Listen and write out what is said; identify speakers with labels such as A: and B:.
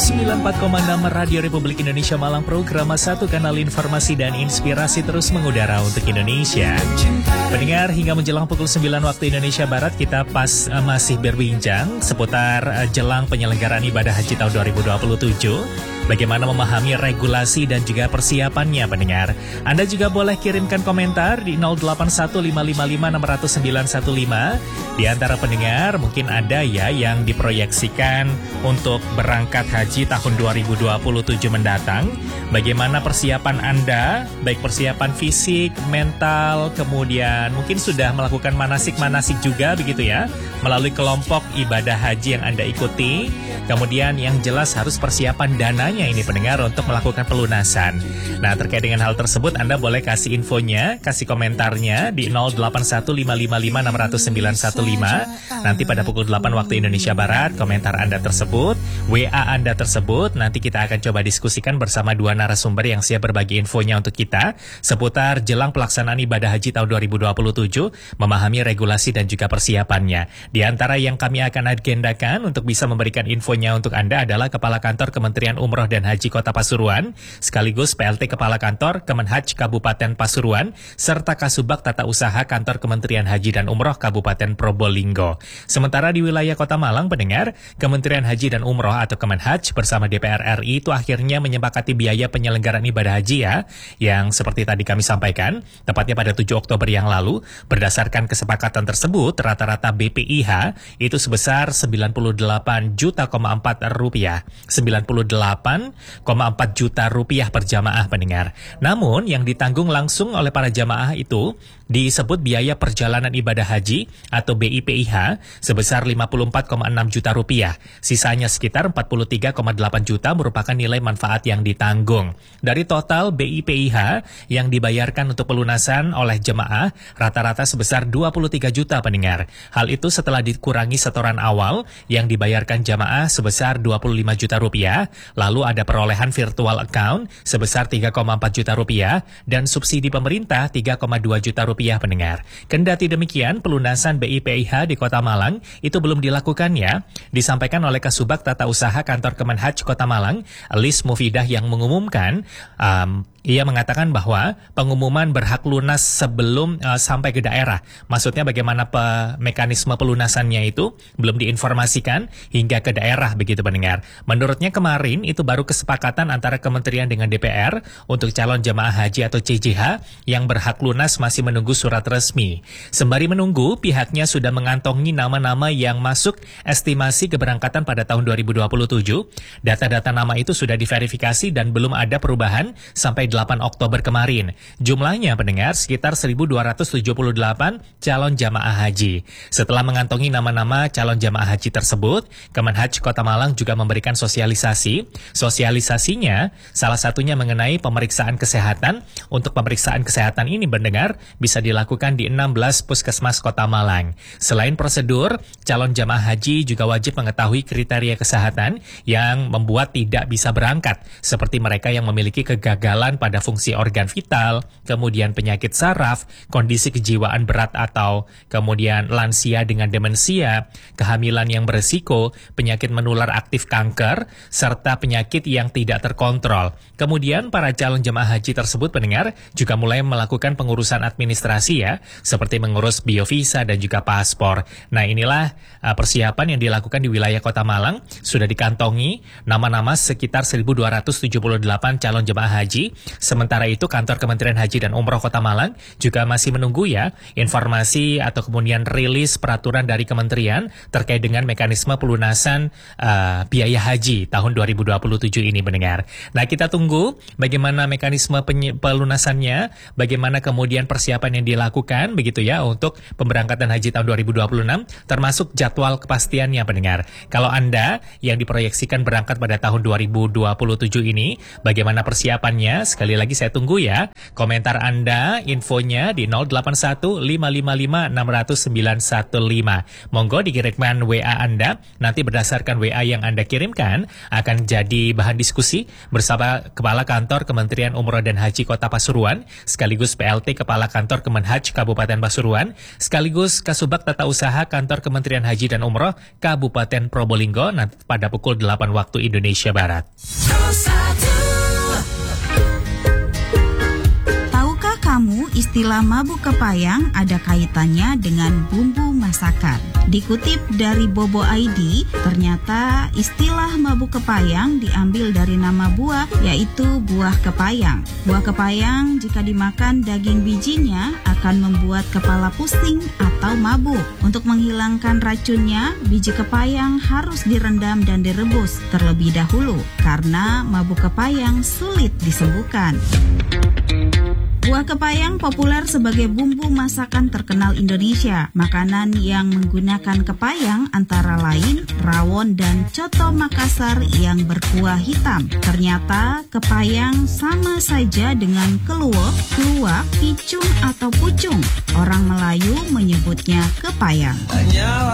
A: 94,6 Radio Republik Indonesia Malang, program satu kanal informasi dan inspirasi terus mengudara untuk Indonesia. Pendengar, hingga menjelang pukul 9 waktu Indonesia Barat, kita masih berbincang seputar jelang penyelenggaraan ibadah haji tahun 2027. Bagaimana memahami regulasi dan juga persiapannya, pendengar. Anda juga boleh kirimkan komentar di 081555600915. Di antara pendengar, mungkin ada ya yang diproyeksikan untuk berangkat haji tahun 2027 mendatang. Bagaimana persiapan Anda, baik persiapan fisik, mental, kemudian mungkin sudah melakukan manasik-manasik juga begitu ya, melalui kelompok ibadah haji yang Anda ikuti. Kemudian yang jelas harus persiapan dananya ini, pendengar, untuk melakukan pelunasan. Nah, terkait dengan hal tersebut Anda boleh kasih infonya, kasih komentarnya di 081555600915. Nanti pada pukul 8 waktu Indonesia Barat, komentar Anda tersebut, WA Anda tersebut, nanti kita akan coba diskusikan bersama dua narasumber yang siap berbagi infonya untuk kita seputar jelang pelaksanaan ibadah haji tahun 2027, memahami regulasi dan juga persiapannya. Di antara yang kami akan agendakan untuk bisa memberikan infonya untuk Anda adalah Kepala Kantor Kementerian Umroh dan Haji Kota Pasuruan, sekaligus PLT Kepala Kantor Kemenhaj Kabupaten Pasuruan, serta Kasubag Tata Usaha Kantor Kementerian Haji dan Umroh Kabupaten Probolinggo. Sementara di wilayah Kota Malang, pendengar, Kementerian Haji dan Umroh atau Kemenhaj bersama DPR RI itu akhirnya menyepakati biaya penyelenggaraan ibadah haji ya, yang seperti tadi kami sampaikan, tepatnya pada 7 Oktober yang lalu. Berdasarkan kesepakatan tersebut, rata-rata BPIH itu sebesar 98,4 juta rupiah. 98,4 juta rupiah per jamaah, pendengar. Namun yang ditanggung langsung oleh para jamaah itu disebut biaya perjalanan ibadah haji atau BIPIH sebesar 54,6 juta rupiah. Sisanya sekitar 43,8 juta merupakan nilai manfaat yang ditanggung. Dari total BIPIH yang dibayarkan untuk pelunasan oleh jemaah rata-rata sebesar 23 juta, pendengar. Hal itu setelah dikurangi setoran awal yang dibayarkan jemaah sebesar 25 juta rupiah, lalu ada perolehan virtual account sebesar 3,4 juta rupiah dan subsidi pemerintah 3,2 juta rupiah, pendengar. Kendati demikian, pelunasan BIPIH di Kota Malang itu belum dilakukan ya. Disampaikan oleh Kasubag Tata Usaha Kantor Kemenhaj Kota Malang, Lis Mufidah, yang mengumumkan, ia mengatakan bahwa pengumuman berhak lunas sebelum sampai ke daerah. Maksudnya bagaimana mekanisme pelunasannya itu belum diinformasikan hingga ke daerah, begitu, pendengar. Menurutnya kemarin itu baru kesepakatan antara kementerian dengan DPR untuk calon jemaah haji atau CJH yang berhak lunas masih menunggu surat resmi. Sembari menunggu, pihaknya sudah mengantongi nama-nama yang masuk estimasi keberangkatan pada tahun 2027. Data-data nama itu sudah diverifikasi dan belum ada perubahan sampai 8 Oktober kemarin. Jumlahnya, pendengar, sekitar 1.278 calon jamaah haji. Setelah mengantongi nama-nama calon jamaah haji tersebut, Kemenhaj Kota Malang juga memberikan sosialisasi. Sosialisasinya salah satunya mengenai pemeriksaan kesehatan. Untuk pemeriksaan kesehatan ini, pendengar, bisa dilakukan di 16 puskesmas Kota Malang. Selain prosedur, calon jamaah haji juga wajib mengetahui kriteria kesehatan yang membuat tidak bisa berangkat, seperti mereka yang memiliki kegagalan pada fungsi organ vital, kemudian penyakit saraf, kondisi kejiwaan berat atau kemudian lansia dengan demensia, kehamilan yang beresiko, penyakit menular aktif kanker, serta penyakit yang tidak terkontrol. Kemudian para calon jemaah haji tersebut, pendengar, juga mulai melakukan pengurusan administrasi ya, seperti mengurus biovisa dan juga paspor. Nah, inilah persiapan yang dilakukan di wilayah Kota Malang. Sudah dikantongi nama-nama sekitar 1.278 calon jemaah haji. Sementara itu, Kantor Kementerian Haji dan Umroh Kota Malang juga masih menunggu ya informasi atau kemudian rilis peraturan dari kementerian terkait dengan mekanisme pelunasan biaya haji tahun 2027 ini, pendengar. Nah, kita tunggu bagaimana mekanisme pelunasannya, bagaimana kemudian persiapan yang dilakukan begitu ya untuk pemberangkatan haji tahun 2026, termasuk jadwal kepastiannya, pendengar. Kalau Anda yang diproyeksikan berangkat pada tahun 2027 ini, bagaimana persiapannya? Sekali lagi saya tunggu ya. Komentar Anda, infonya di 081 555 600 915. Monggo dikirimkan WA Anda. Nanti berdasarkan WA yang Anda kirimkan akan jadi bahan diskusi bersama Kepala Kantor Kementerian Umroh dan Haji Kota Pasuruan, sekaligus PLT Kepala Kantor Kemenhaj Kabupaten Pasuruan, sekaligus Kasubag Tata Usaha Kantor Kementerian Haji dan Umroh Kabupaten Probolinggo nanti pada pukul 8 waktu Indonesia Barat.
B: Tahukah kamu istilah mabuk kepayang ada kaitannya dengan bumbu masakan? Dikutip dari Bobo ID, ternyata istilah mabuk kepayang diambil dari nama buah, yaitu buah kepayang. Buah kepayang jika dimakan daging bijinya akan membuat kepala pusing atau mabuk. Untuk menghilangkan racunnya, biji kepayang harus direndam dan direbus terlebih dahulu, karena mabuk kepayang sulit disembuhkan. Buah kepayang populer sebagai bumbu masakan terkenal Indonesia. Makanan yang menggunakan kepayang antara lain rawon dan coto Makassar yang berkuah hitam. Ternyata kepayang sama saja dengan keluak, picung atau pucung. Orang Melayu menyebutnya kepayang.